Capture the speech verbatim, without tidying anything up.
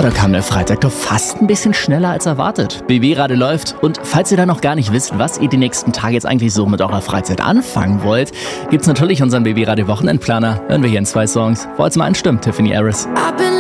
Ja, da kam der Freitag doch fast ein bisschen schneller als erwartet. B B-Radio läuft und falls ihr da noch gar nicht wisst, was ihr die nächsten Tage jetzt eigentlich so mit eurer Freizeit anfangen wollt, gibt's natürlich unseren B B-Radio Wochenendplaner. Hören wir hier in zwei Songs. Wo als mal einstimmt, Tiffany Harris.